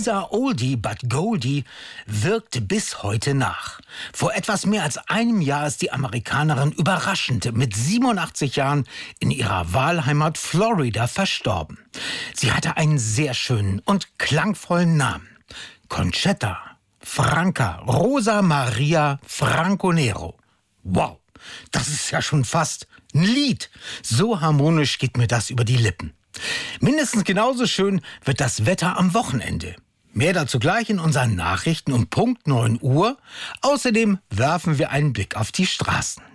Dieser Oldie but Goldie wirkt bis heute nach. Vor etwas mehr als einem Jahr ist die Amerikanerin überraschend mit 87 Jahren in ihrer Wahlheimat Florida verstorben. Sie hatte einen sehr schönen und klangvollen Namen. Conchetta Franca Rosa Maria Franco-Nero. Wow, das ist ja schon fast ein Lied. So harmonisch geht mir das über die Lippen. Mindestens genauso schön wird das Wetter am Wochenende. Mehr dazu gleich in unseren Nachrichten um Punkt 9 Uhr. Außerdem werfen wir einen Blick auf die Straßen.